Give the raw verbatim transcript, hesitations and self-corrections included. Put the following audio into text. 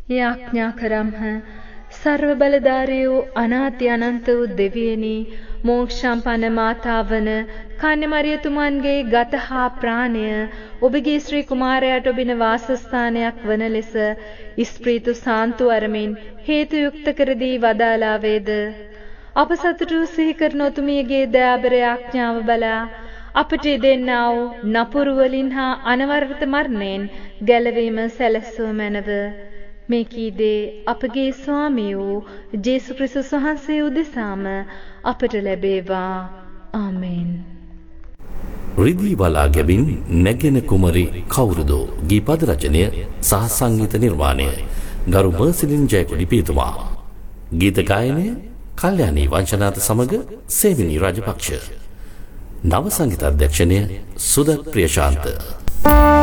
යාඥා කරම්හ. සර්ව බලධාරී වූ අනාති අනන්ත වූ දෙවියනි, මෝක්ෂම්පන්න මාතාවන කන්‍යමරියතුමන්ගේ ගත හා ප්‍රාණය ඔබගේ ශ්‍රී කුමාරයාට ඔබින වාසස්ථානයක් වන ලෙස ස්ප්‍රීතු සාන්තු අරමින් හේතු යුක්ත කර දී වදාලා වේද. අප සතුටු සිහි කරන ඔතුමියගේ දයාබර යාඥාව බලා අපට දෙන්නා වූ නපුරු වලින් හා අනවරත මරණයෙන් ගැලවීම සැලසුව මැනව. මේ කීදේ අපගේ ස්වාමී වූ ජේසු ක්‍රිස්තුස් වහන්සේ උදෙසාම අපට ලැබේවා. ආමෙන්. රිදී බලා ගැබින් නැගෙන කුමරි කවුරුදෝ ගීපද රචනය සහ සංගීත නිර්මාණය ගරු මර්සිලින් ජයකොඩි පියතුමා. ගීත ගායනය කල්යාණී වංශනාත සමග සේවිනී රාජපක්ෂ. නව සංගීත අධ්‍යක්ෂණය සුදත් ප්‍රියශාන්ත.